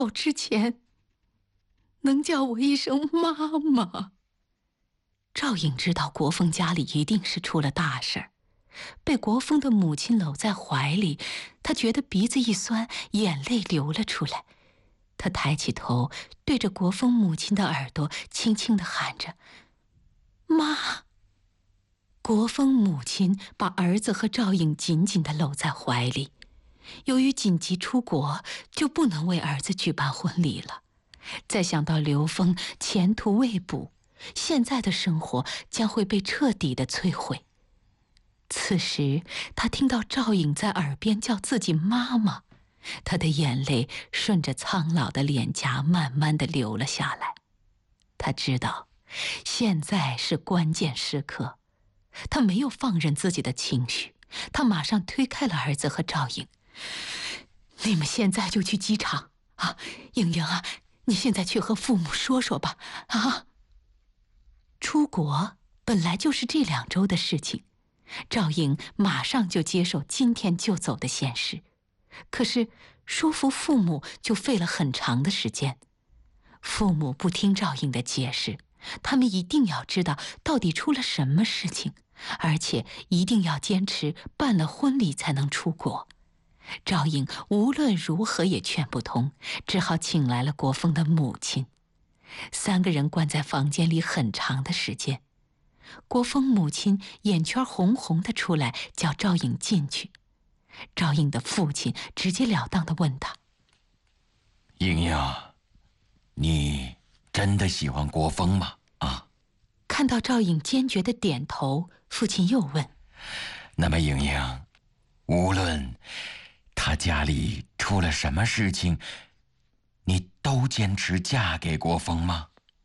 走之前，能叫我一声妈妈？赵颖知道国风家里一定是出了大事儿，被国风的母亲搂在怀里，她觉得鼻子一酸，眼泪流了出来。她抬起头，对着国风母亲的耳朵轻轻地喊着：“妈！”国风母亲把儿子和赵颖紧紧地搂在怀里。由于紧急出国，就不能为儿子举办婚礼了。再想到刘峰前途未卜，现在的生活将会被彻底的摧毁。此时，他听到赵颖在耳边叫自己妈妈，他的眼泪顺着苍老的脸颊慢慢地流了下来。他知道，现在是关键时刻。他没有放任自己的情绪，他马上推开了儿子和赵颖。你们现在就去机场啊，颖颖啊，你现在去和父母说说吧，啊。出国本来就是这2周的事情，赵颖马上就接受今天就走的现实，可是说服父母就费了很长的时间。父母不听赵颖的解释，他们一定要知道到底出了什么事情，而且一定要坚持办了婚礼才能出国。赵颖无论如何也劝不通，只好请来了国风的母亲。3个人关在房间里很长的时间。国风母亲眼圈红红的出来，叫赵颖进去。赵颖的父亲直截了当地问他：“ 颖颖，你真的喜欢国风吗？啊？” 看到赵颖坚决地点头，父亲又问：“ 那么颖颖，无论他家里出了什么事情，你都坚持嫁给国风吗？”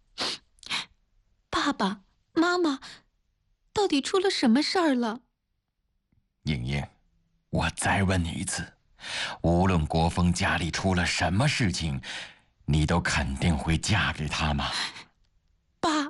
爸爸妈妈，到底出了什么事儿了？ 颖颖，我再问你一次，无论国风家里出了什么事情，你都肯定会嫁给他吗？ 爸，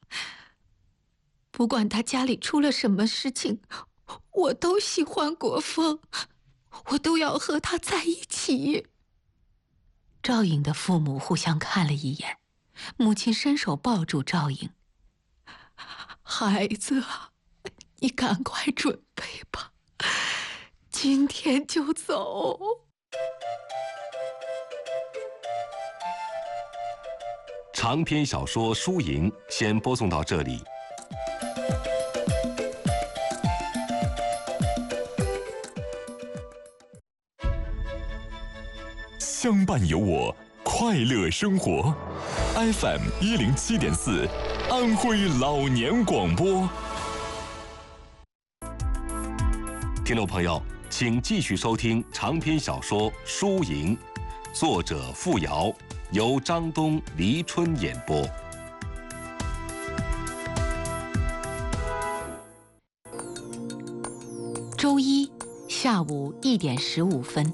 不管他家里出了什么事情，我都喜欢国风，我都要和他在一起。赵颖的父母互相看了一眼，母亲伸手抱住赵颖：“孩子，你赶快准备吧，今天就走。” 长篇小说《输赢》先播送到这里。 相伴有我，快乐生活。FM 107.4，安徽老年广播。 听众朋友，请继续收听长篇小说《输赢》，作者付瑶，由张东、黎春演播。 周一下午1点15分，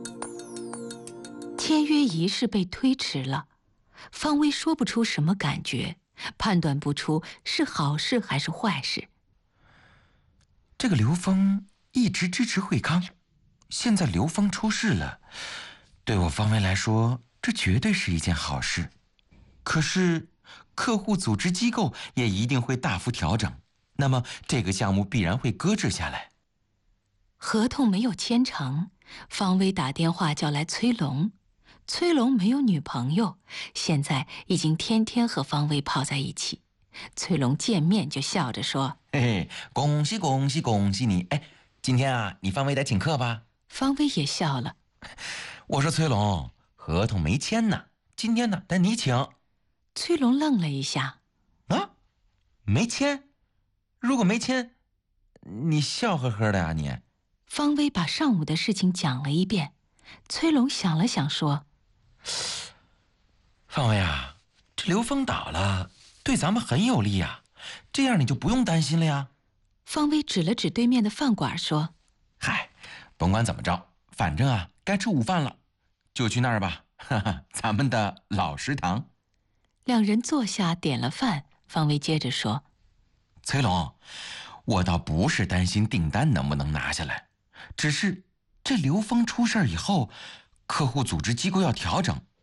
签约仪式被推迟了。方薇说不出什么感觉，判断不出是好事还是坏事。 这个刘峰一直支持惠康，现在刘峰出事了，对我方薇来说，这绝对是一件好事。可是客户组织机构也一定会大幅调整，那么这个项目必然会搁置下来。 合同没有签成，方薇打电话叫来崔龙。崔龙没有女朋友，现在已经天天和方薇泡在一起。崔龙见面就笑着说：“ 嘿嘿，恭喜恭喜恭喜你！哎，今天啊，你方薇来请客吧？” 方薇也笑了。 我说崔龙，合同没签呢，今天呢，但你请。 崔龙愣了一下：“ 啊，没签？如果没签，你笑呵呵的啊你？” 方薇把上午的事情讲了一遍。崔龙想了想说：“ 方薇啊，这刘峰倒了，对咱们很有利呀，这样你就不用担心了呀。” 方薇指了指对面的饭馆说：“ 嗨，甭管怎么着，反正啊，该吃午饭了，就去那儿吧，哈哈，咱们的老食堂。” 2人坐下点了饭，方薇接着说：“ 崔龙，我倒不是担心订单能不能拿下来，只是这刘峰出事以后，客户组织机构要调整，